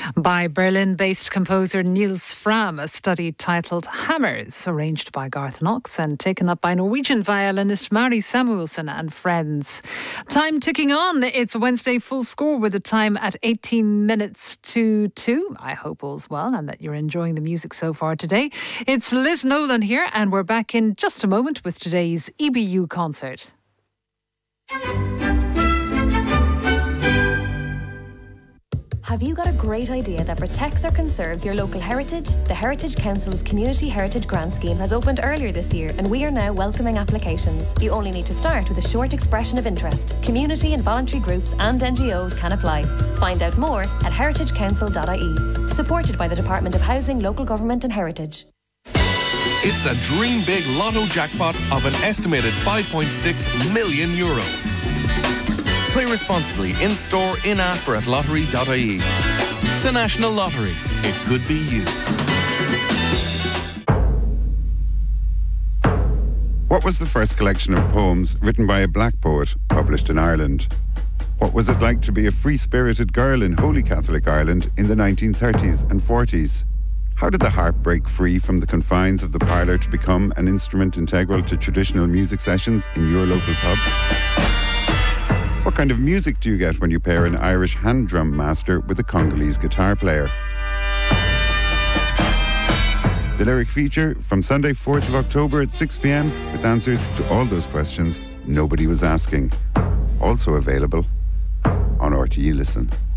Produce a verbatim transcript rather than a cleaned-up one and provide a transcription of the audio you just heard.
by Berlin-based composer Niels Fram, a study titled Hammers, arranged by Garth Knox and taken up by Norwegian violinist Mari Samuelson and friends. Time ticking on. It's Wednesday full score with the time at eighteen minutes to two. I hope all's well and that you're enjoying the music so far today. It's Liz Nolan here, and we're back in just a moment with today's E B U concert. Have you got a great idea that protects or conserves your local heritage? The Heritage Council's Community Heritage Grant Scheme has opened earlier this year, and we are now welcoming applications. You only need to start with a short expression of interest. Community and voluntary groups and N G Os can apply. Find out more at heritage council dot I E. Supported by the Department of Housing, Local Government and Heritage. It's a dream big lotto jackpot of an estimated five point six million euro. Play responsibly in store, in app or at lottery dot I E. The National Lottery. It could be you. What was the first collection of poems written by a black poet published in Ireland? What was it like to be a free-spirited girl in Holy Catholic Ireland in the nineteen thirties and forties? How did the harp break free from the confines of the parlour to become an instrument integral to traditional music sessions in your local pub? What kind of music do you get when you pair an Irish hand drum master with a Congolese guitar player? The lyric feature from Sunday fourth of October at six p m with answers to all those questions nobody was asking. Also available on R T E Listen.